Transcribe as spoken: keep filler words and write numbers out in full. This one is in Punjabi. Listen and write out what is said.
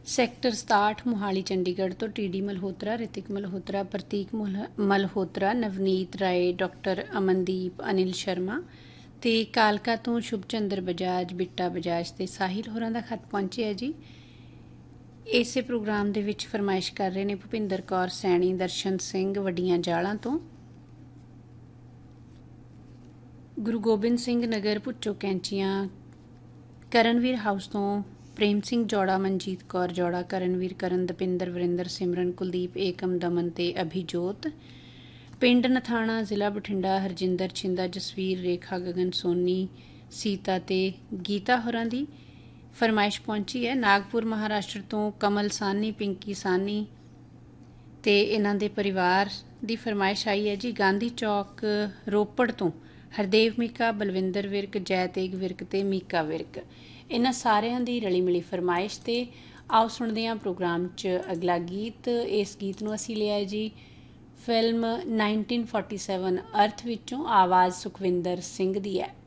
ਸੈਕਟਰ ਸਤਾਹਠ ਮੋਹਾਲੀ ਚੰਡੀਗੜ੍ਹ ਤੋਂ ਟੀ ਡੀ ਮਲਹੋਤਰਾ, ਰਿਤਿਕ ਮਲਹੋਤਰਾ, ਪ੍ਰਤੀਕ ਮੁਲ- ਮਲਹੋਤਰਾ, ਨਵਨੀਤ ਰਾਏ, ਡਾਕਟਰ ਅਮਨਦੀਪ, ਅਨਿਲ ਸ਼ਰਮਾ ਅਤੇ ਕਾਲਕਾ ਤੋਂ ਸ਼ੁਭਚੰਦਰ ਬਜਾਜ, ਬਿੱਟਾ ਬਜਾਜ ਅਤੇ ਸਾਹਿਲ ਹੋਰਾਂ ਦਾ ਖਤ ਪਹੁੰਚਿਆ ਜੀ। ਇਸੇ ਪ੍ਰੋਗਰਾਮ ਦੇ ਵਿੱਚ ਫਰਮਾਇਸ਼ ਕਰ ਰਹੇ ਨੇ ਭੁਪਿੰਦਰ ਕੌਰ ਸੈਣੀ, ਦਰਸ਼ਨ ਸਿੰਘ ਵੱਡੀਆਂ ਜਾਲਾਂ ਤੋਂ, ਗੁਰੂ ਗੋਬਿੰਦ ਸਿੰਘ ਨਗਰ ਭੁੱਚੋ ਕੈਂਚੀਆਂ, ਕਰਨਵੀਰ ਹਾਊਸ ਤੋਂ ਪ੍ਰੇਮ ਸਿੰਘ ਜੌੜਾ, ਮਨਜੀਤ ਕੌਰ ਜੌੜਾ, ਕਰਨਵੀਰ, ਕਰਨ, ਦਪਿੰਦਰ, ਵਰਿੰਦਰ, ਸਿਮਰਨ, ਕੁਲਦੀਪ, ਏਕਮ, ਦਮਨ ਅਤੇ ਅਭਿਜੋਤ, ਪਿੰਡ ਨਥਾਣਾ, ਜ਼ਿਲ੍ਹਾ ਬਠਿੰਡਾ, ਹਰਜਿੰਦਰ ਛਿੰਦਾ, ਜਸਵੀਰ, ਰੇਖਾ, ਗਗਨ, ਸੋਨੀ, ਸੀਤਾ ਅਤੇ ਗੀਤਾ ਹੋਰਾਂ ਦੀ ਫਰਮਾਇਸ਼ ਪਹੁੰਚੀ ਹੈ। ਨਾਗਪੁਰ ਮਹਾਰਾਸ਼ਟਰ ਤੋਂ ਕਮਲ ਸਾਹਨੀ, ਪਿੰਕੀ ਸਾਹਨੀ ਅਤੇ ਇਹਨਾਂ ਦੇ ਪਰਿਵਾਰ ਦੀ ਫਰਮਾਇਸ਼ ਆਈ ਹੈ ਜੀ। ਗਾਂਧੀ ਚੌਕ ਰੋਪੜ ਤੋਂ ਹਰਦੇਵ ਮੀਕਾ, ਬਲਵਿੰਦਰ ਵਿਰਕ, ਜੈ ਤੇਗ ਵਿਰਕ ਅਤੇ ਮੀਕਾ ਵਿਰਕ, ਇਹਨਾਂ ਸਾਰਿਆਂ ਦੀ ਰਲੀ ਮਿਲੀ ਫਰਮਾਇਸ਼। ਅਤੇ ਆਓ ਸੁਣਦੇ ਹਾਂ ਪ੍ਰੋਗਰਾਮ 'ਚ ਅਗਲਾ ਗੀਤ। ਇਸ ਗੀਤ ਨੂੰ ਅਸੀਂ ਲਿਆ ਜੀ ਫਿਲਮ ਨਾਈਨਟੀਨ ਫੋਰਟੀ ਸੈਵਨ ਅਰਥ ਵਿੱਚੋਂ। ਆਵਾਜ਼ ਸੁਖਵਿੰਦਰ ਸਿੰਘ ਦੀ ਹੈ।